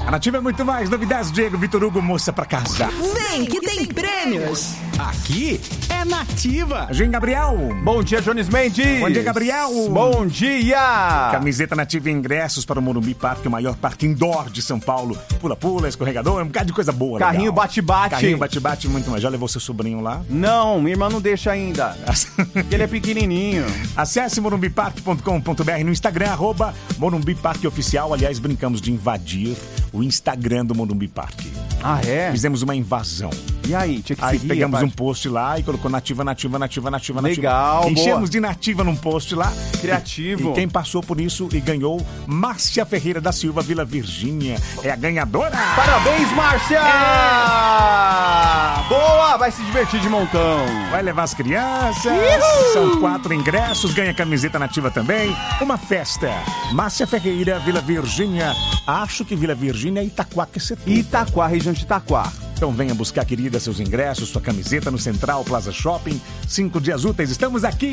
A Nativa é muito mais. Novidades, Diego, Vitor Hugo, moça pra casa. Vem que tem prêmios. Aqui é Nativa. Jean Gabriel. Bom dia, Jones Mendes. Bom dia, Gabriel. Bom dia. Camiseta Nativa e ingressos para o Morumbi Parque, o maior parque indoor de São Paulo. Pula-pula, escorregador, um bocado de coisa boa. Carrinho legal. bate-bate. Carrinho bate-bate, muito mais. Já levou seu sobrinho lá? Não, minha irmã não deixa ainda. Ele é pequenininho. Acesse morumbiparque.com.br no Instagram, @Morumbi Parque Oficial. Aliás, brincamos de invadir o Instagram do Morumbi Parque. Ah, é? Fizemos uma invasão. E aí, tinha que Aí seguir. pegamos um post lá e colocou nativa. Legal, Enchemos boa. de nativa num post lá. Criativo. E quem passou por isso e ganhou, Márcia Ferreira da Silva, Vila Virgínia. É a ganhadora. Parabéns, Márcia! Boa! Vai se divertir de montão. Vai levar as crianças. São 4 ingressos. Ganha camiseta nativa também. Uma festa. Márcia Ferreira, Vila Virgínia. Acho que Vila Virgínia é Itaquá, que é Itaquá, região de Itaquá. Então venha buscar, querida, seus ingressos, sua camiseta no Central Plaza Shopping. 5 dias úteis. Estamos aqui.